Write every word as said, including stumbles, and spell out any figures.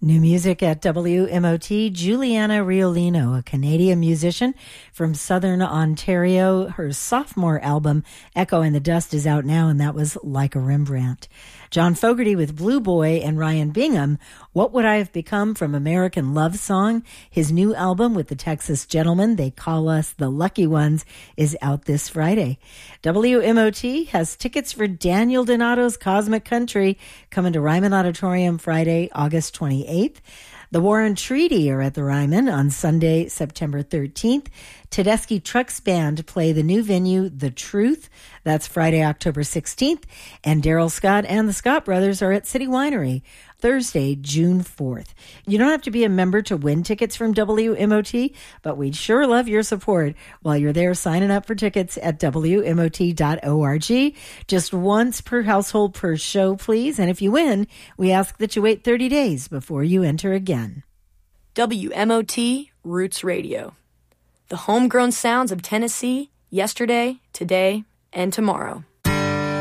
New music at W M O T, Juliana Riolino, a Canadian musician from Southern Ontario. Her sophomore album, Echo in the Dust, is out now, and that was Like a Rembrandt. John Fogerty with Blue Boy and Ryan Bingham, What Would I Have Become from American Love Song. His new album with the Texas Gentlemen, They Call Us the Lucky Ones, is out this Friday. W M O T has tickets for Daniel Donato's Cosmic Country coming to Ryman Auditorium Friday, August twenty-eighth. The Warren Treaty are at the Ryman on Sunday, September thirteenth. Tedeschi Trucks Band play the new venue, The Truth. That's Friday, October sixteenth. And Daryl Scott and the Scott Brothers are at City Winery Thursday, June fourth. You don't have to be a member to win tickets from W M O T, but we'd sure love your support while you're there signing up for tickets at W M O T dot org. Just once per household per show, please. And if you win, we ask that you wait thirty days before you enter again. W M O T Roots Radio. The homegrown sounds of Tennessee, yesterday, today, and tomorrow.